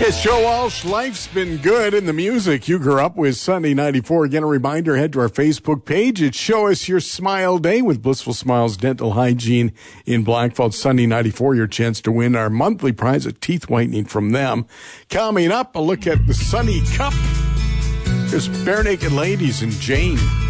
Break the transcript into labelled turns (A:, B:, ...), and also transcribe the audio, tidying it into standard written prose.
A: It's Joe Walsh. Life's been good in the music you grew up with. Sunday 94. Again, a reminder, head to our Facebook page. It's Show Us Your Smile Day with Blissful Smiles Dental Hygiene in Blackfeld. Sunday 94, your chance to win our monthly prize of teeth whitening from them. Coming up, a look at the Sunny Cup. There's Bare Naked Ladies and Jane.